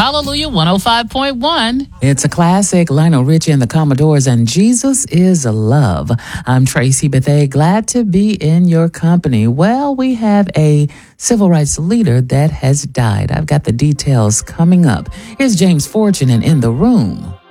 Hallelujah 105.1. It's a classic, Lionel Richie and the Commodores, and Jesus is Love. I'm Tracy Bethea, glad to be in your company. Well, we have a civil rights leader that has died. I've got the details coming up. Here's James Fortune and In the Room.